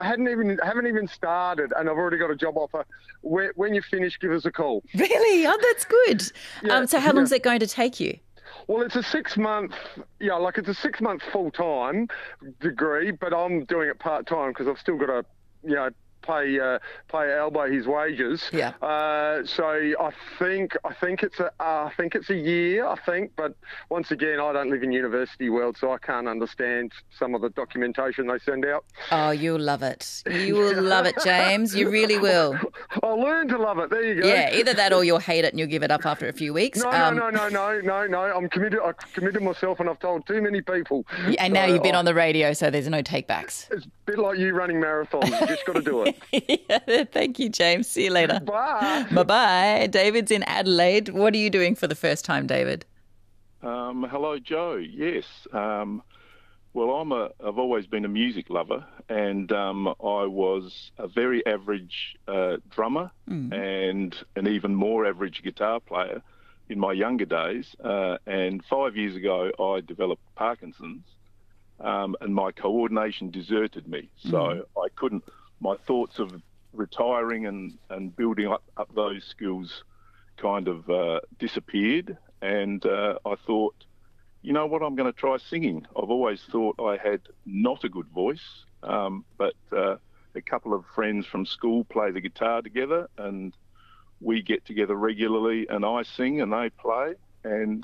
I haven't even started, and I've already got a job offer. When you finish, give us a call. Really? Oh, that's good. Yeah, So how long is it going to take you? Well, it's a 6-month, it's a 6-month full-time degree, but I'm doing it part-time because I've still got to, pay Albo his wages. Yeah. So I think it's a year. But once again, I don't live in university world, so I can't understand some of the documentation they send out. Oh, you'll love it. You will love it, James. You really will. I'll learn to love it. There you go. Yeah, either that or you'll hate it and you'll give it up after a few weeks. No. I'm committed. I've committed myself, and I've told too many people. And now you've been on the radio, so there's no takebacks. It's a bit like you running marathons. You just got to do it. Yeah, thank you, James. See you later. Bye. Bye-bye. David's in Adelaide. What are you doing for the first time, David? Hello, Joe. Yes. Well, I've always been a music lover, and I was a very average drummer and an even more average guitar player in my younger days. And 5 years ago, I developed Parkinson's, and my coordination deserted me. So I couldn't. My thoughts of retiring and building up those skills kind of disappeared. And I thought, you know what, I'm going to try singing. I've always thought I had not a good voice, but a couple of friends from school play the guitar together, and we get together regularly, and I sing and they play, and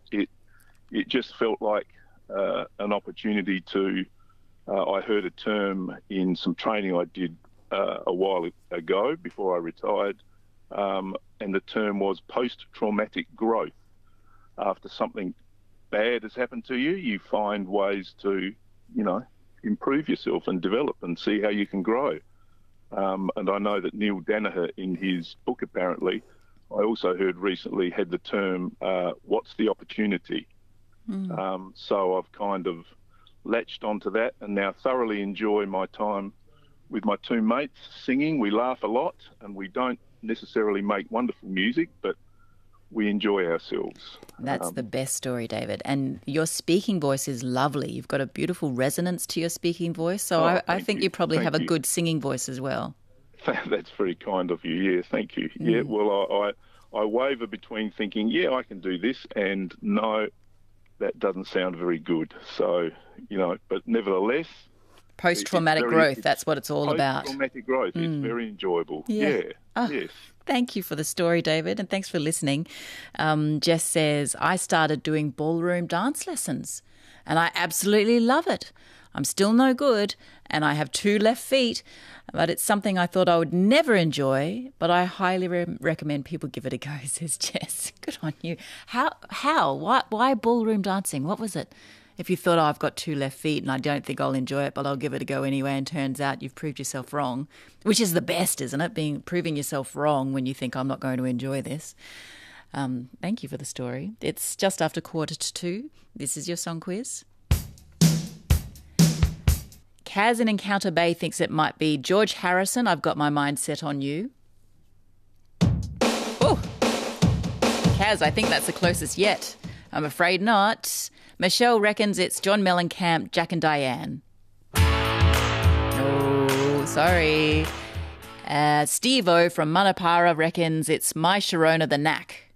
it just felt like an opportunity to. I heard a term in some training I did a while ago before I retired, and the term was post-traumatic growth. After something bad has happened to you, you find ways to, improve yourself and develop and see how you can grow. And I know that Neil Danaher, in his book, apparently, I also heard recently, had the term, what's the opportunity? So I've kind of latched onto that and now thoroughly enjoy my time with my two mates singing. We laugh a lot and we don't necessarily make wonderful music, but we enjoy ourselves. That's the best story, David. And your speaking voice is lovely. You've got a beautiful resonance to your speaking voice. So I think you probably have a good singing voice as well. That's very kind of you. Yeah, thank you. Yeah, well, I waver between thinking, yeah, I can do this, and no, that doesn't sound very good. So, but nevertheless. Post-traumatic growth, that's what it's all about. Post-traumatic growth, it's very enjoyable. Yeah. Yes. Thank you for the story, David, and thanks for listening. Jess says, I started doing ballroom dance lessons and I absolutely love it. I'm still no good and I have 2 left feet, but it's something I thought I would never enjoy, but I highly recommend people give it a go, says Jess. Good on you. How? Why ballroom dancing? What was it? If you thought, I've got 2 left feet and I don't think I'll enjoy it, but I'll give it a go anyway, and turns out you've proved yourself wrong, which is the best, isn't it? Proving yourself wrong when you think, I'm not going to enjoy this. Thank you for the story. It's just after 1:45. This is your song quiz. Kaz in Encounter Bay thinks it might be George Harrison, I've Got My Mind Set on You. Oh, Kaz, I think that's the closest yet. I'm afraid not. Michelle reckons it's John Mellencamp, Jack and Diane. Oh, sorry. Steve-O from Manapara reckons it's My Sharona the Knack.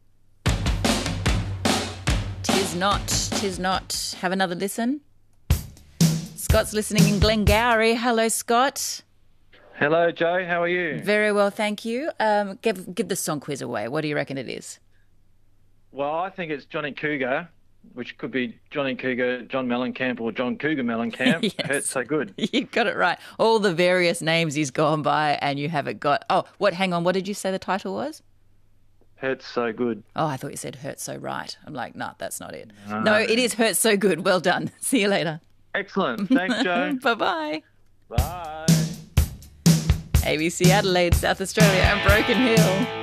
Tis not. Have another listen. Scott's listening in Glengarry. Hello, Scott. Hello, Joe. How are you? Very well, thank you. Give the song quiz away. What do you reckon it is? Well, I think it's Johnny Cougar, which could be Johnny Cougar, John Mellencamp, or John Cougar Mellencamp. Yes. Hurts So Good. You've got it right. All the various names he's gone by, and you have it got. Oh, hang on. What did you say the title was? Hurts So Good. Oh, I thought you said Hurts So Right. I'm like, nah, that's not it. No, it is Hurts So Good. Well done. See you later. Excellent. Thanks, Joe. Bye-bye. Bye. ABC Adelaide, South Australia, and Broken Hill.